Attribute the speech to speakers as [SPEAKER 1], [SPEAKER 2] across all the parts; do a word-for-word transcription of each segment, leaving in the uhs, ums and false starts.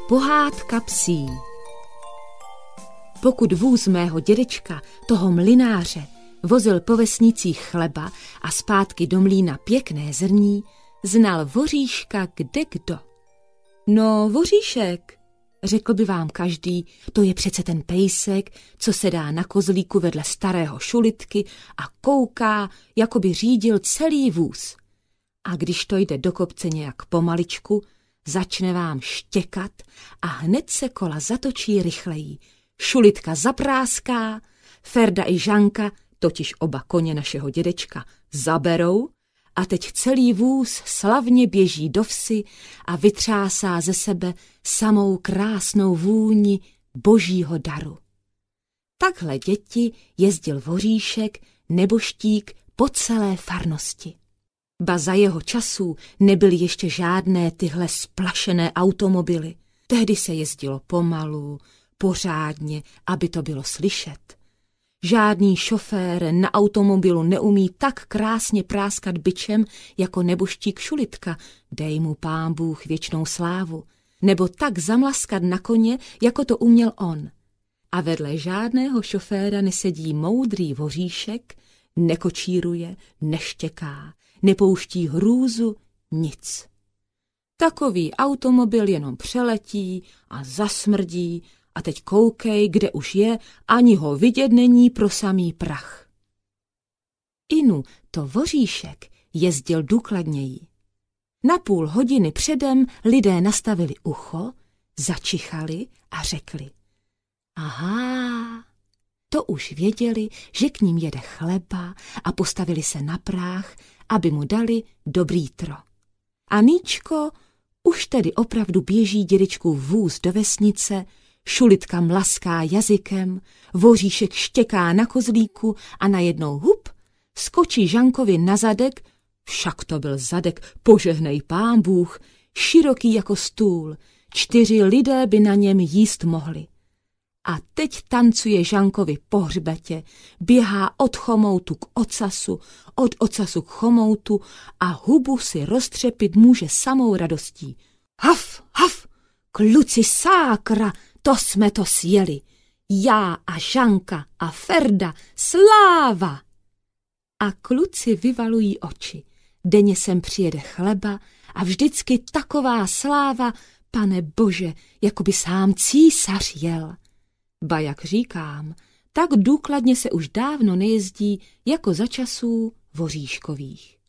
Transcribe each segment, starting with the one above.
[SPEAKER 1] Pohádka psí. Pokud vůz mého dědečka, toho mlynáře, vozil po vesnicích chleba a zpátky do mlýna pěkné zrní, znal voříška kdekdo. No, voříšek, řekl by vám každý, to je přece ten pejsek, co se dá na kozlíku vedle starého šulitky a kouká, jako by řídil celý vůz. A když to jde do kopce nějak pomaličku, začne vám štěkat a hned se kola zatočí rychleji. Šulitka zapráská, Ferda i Žanka, totiž oba koně našeho dědečka, zaberou a teď celý vůz slavně běží do vsi a vytřásá ze sebe samou krásnou vůni božího daru. Takhle, děti, jezdil voříšek, neboštík po celé farnosti. Ba za jeho časů nebyly ještě žádné tyhle splašené automobily. Tehdy se jezdilo pomalu, pořádně, aby to bylo slyšet. Žádný šofér na automobilu neumí tak krásně práskat bičem jako neboštík Šulitka, dej mu pán Bůh věčnou slávu, nebo tak zamlaskat na koně, jako to uměl on. A vedle žádného šoféra nesedí moudrý voříšek, nekočíruje, neštěká, nepouští hrůzu, nic. Takový automobil jenom přeletí a zasmrdí a teď koukej, kde už je, ani ho vidět není pro samý prach. Inu to voříšek jezdil důkladněji. Na půl hodiny předem lidé nastavili ucho, začichali a řekli: aha, to už věděli, že k ním jede chleba a postavili se na práh, aby mu dali dobrý tro. A Níčko už tedy opravdu běží dědečkův vůz do vesnice, Šulitka mlaská jazykem, voříšek štěká na kozlíku a najednou hup, skočí Žankovi na zadek, však to byl zadek, požehnej pán Bůh, široký jako stůl, čtyři lidé by na něm jíst mohli. A teď tancuje Žankovi po hřbetě, běhá od chomoutu k ocasu, od ocasu k chomoutu a hubu si roztřepit může samou radostí. Haf, haf, kluci sákra, to jsme to sjeli. Já a Žanka a Ferda, sláva! A kluci vyvalují oči. Denně sem přijede chleba a vždycky taková sláva, pane Bože, jako by sám císař jel. Ba jak říkám, tak důkladně se už dávno nejezdí jako za časů voříškových.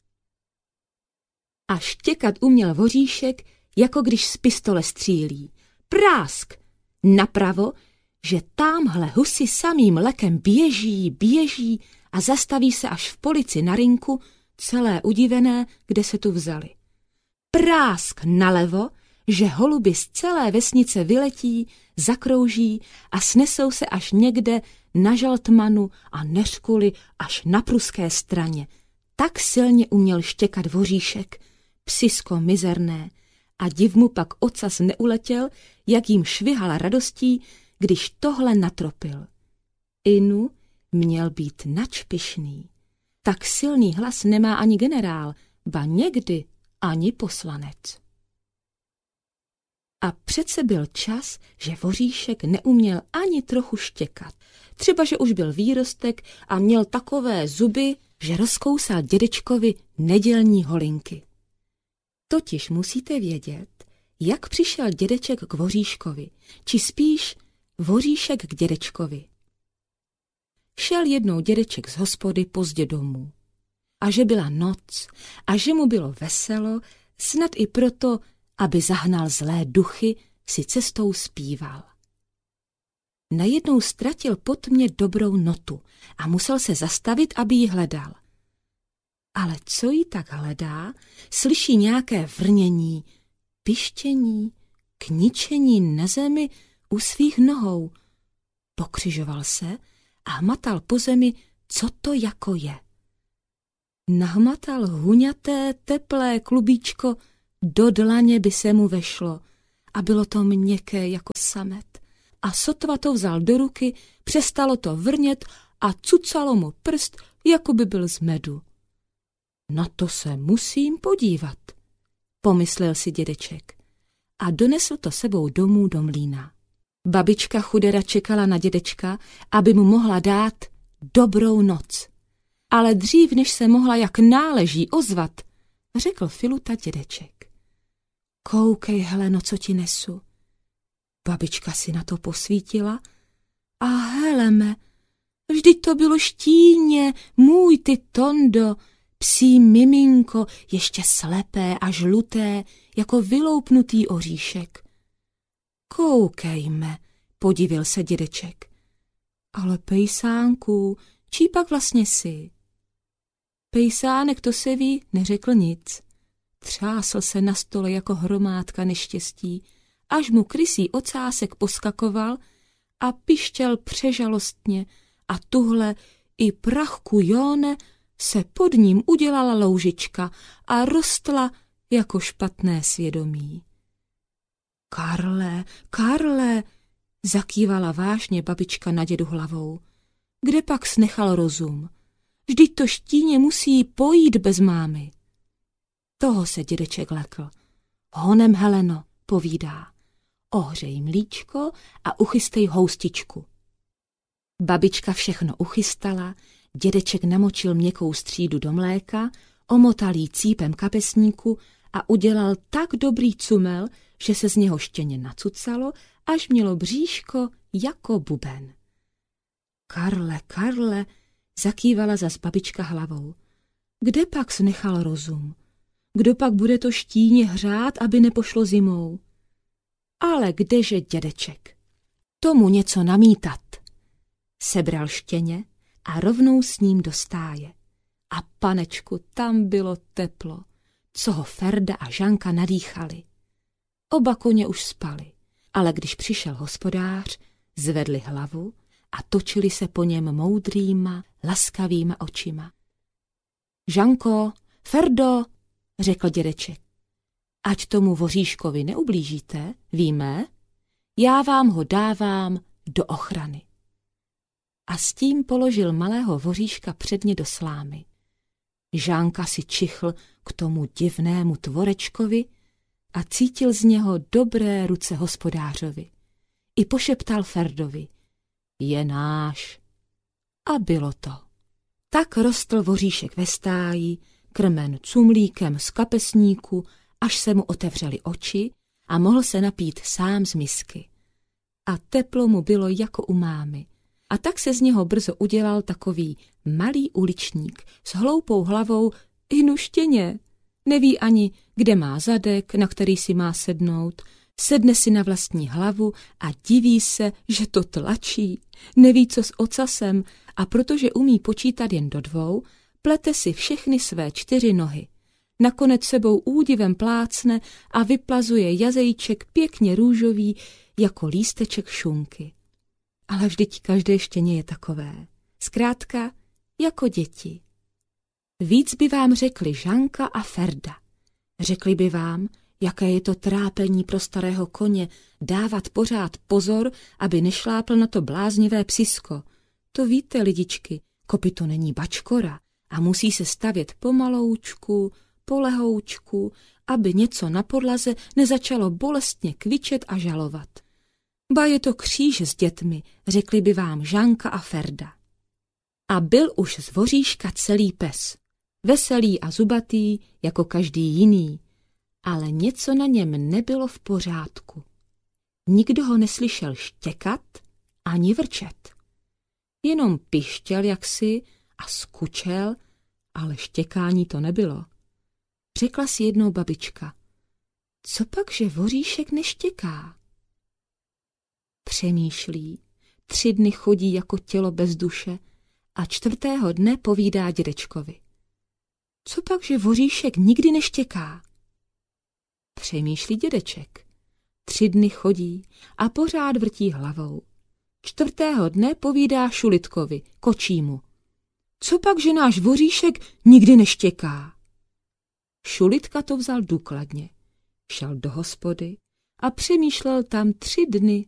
[SPEAKER 1] A štěkat uměl voříšek, jako když z pistole střílí. Prásk! Napravo, že támhle husy samým lekem běží, běží a zastaví se až v polici na rinku, celé udivené, kde se tu vzali. Prásk nalevo, že holuby z celé vesnice vyletí, zakrouží a snesou se až někde na Žaltmanu a Neřkuli až na pruské straně. Tak silně uměl štěkat voříšek, psisko mizerné, a div mu pak ocas neuletěl, jak jim švihala radostí, když tohle natropil. Inu měl být načpišný. Tak silný hlas nemá ani generál, ba někdy ani poslanec. A přece byl čas, že voříšek neuměl ani trochu štěkat. Třeba, že už byl výrostek a měl takové zuby, že rozkousal dědečkovi nedělní holinky. Totiž musíte vědět, jak přišel dědeček k voříškovi, či spíš voříšek k dědečkovi. Šel jednou dědeček z hospody pozdě domů. A že byla noc a že mu bylo veselo, snad i proto, aby zahnal zlé duchy, si cestou zpíval. Najednou ztratil po tmě dobrou notu a musel se zastavit, aby ji hledal. Ale co jí tak hledá, slyší nějaké vrnění, pištění, kničení na zemi u svých nohou. Pokřižoval se a hmatal po zemi, co to jako je. Nahmatal huňaté, teplé klubíčko, do dlaně by se mu vešlo a bylo to měkké jako samet. A sotva to vzal do ruky, přestalo to vrnět a cucalo mu prst, jako by byl z medu. Na to se musím podívat, pomyslel si dědeček. a donesl to sebou domů do mlýna. Babička chudera čekala na dědečka, aby mu mohla dát dobrou noc. Ale dřív, než se mohla jak náleží ozvat, řekl Filuta dědeček. Koukej, Heleno, co ti nesu. Babička si na to posvítila a Heleme, vždyť to bylo štíně, můj ty Tondo, psí miminko, ještě slepé a žluté, jako vyloupnutý oříšek. Koukejme, podivil se dědeček. Ale pejsánku, čí pak vlastně jsi? Pejsánek, to se ví, neřekl nic. Třásl se na stole jako hromádka neštěstí, až mu krysí ocásek poskakoval a pištěl přežalostně a tuhle i prachku Jóne se pod ním udělala loužička a rostla jako špatné svědomí. Karle, Karle, zakývala vážně babička na dědu hlavou. Kde pak snechal rozum? Vždyť to štíně musí pojít bez mámy. Toho se dědeček lekl. Honem, Heleno, povídá. Ohřej mlíčko a uchystej houstičku. Babička všechno uchystala, dědeček namočil měkkou střídu do mléka, omotal jí cípem kapesníku a udělal tak dobrý cumel, že se z něho štěně nacucalo, až mělo bříško jako buben. Karle, Karle, zakývala zas babička hlavou. Kde pak snechal rozum? Kdo pak bude to štíně hřát, aby nepošlo zimou? Ale kdeže dědeček? Tomu něco namítat. Sebral štěně a rovnou s ním do stáje. A panečku, tam bylo teplo, co ho Ferda a Žanka nadýchali. Oba koně už spali, ale když přišel hospodář, zvedli hlavu a točili se po něm moudrýma, laskavýma očima. Žanko, Ferdo, řekl dědeček, ať tomu voříškovi neublížíte, víme, já vám ho dávám do ochrany. A s tím položil malého voříška předně do slámy. Žánka si čichl k tomu divnému tvorečkovi a cítil z něho dobré ruce hospodářovi. I pošeptal Ferdovi, je náš. A bylo to. Tak rostl voříšek ve stáji, krmen cumlíkem z kapesníku, až se mu otevřely oči a mohl se napít sám z misky. A teplo mu bylo jako u mámy. A tak se z něho brzo udělal takový malý uličník s hloupou hlavou i nuštěně. Neví ani, kde má zadek, na který si má sednout. Sedne si na vlastní hlavu a diví se, že to tlačí. Neví, co s ocasem a protože umí počítat jen do dvou, plete si všechny své čtyři nohy. Nakonec sebou údivem plácne a vyplazuje jazejček pěkně růžový jako lísteček šunky. Ale vždyť každé štěně je takové. Zkrátka, jako děti. Víc by vám řekli Žanka a Ferda. Řekli by vám, jaké je to trápení pro starého koně dávat pořád pozor, aby nešlápl na to bláznivé psisko. To víte, lidičky, kopyto není bačkora a musí se stavět pomaloučku, polehoučku, aby něco na podlaze nezačalo bolestně kvičet a žalovat. Ba je to kříž s dětmi, řekli by vám Žanka a Ferda. A byl už z voříška celý pes, veselý a zubatý jako každý jiný, ale něco na něm nebylo v pořádku. Nikdo ho neslyšel štěkat ani vrčet. Jenom pištěl jaksi a skučel, ale štěkání to nebylo. Řekla si jednou babička, co pak, že voříšek neštěká? Přemýšlí, tři dny chodí jako tělo bez duše a čtvrtého dne povídá dědečkovi. Co pak, že voříšek nikdy neštěká? Přemýšlí dědeček. Tři dny chodí a pořád vrtí hlavou. Čtvrtého dne povídá Šulitkovi, kočímu. Co pak, že náš voříšek nikdy neštěká? Šulitka to vzal důkladně. Šel do hospody a přemýšlel tam tři dny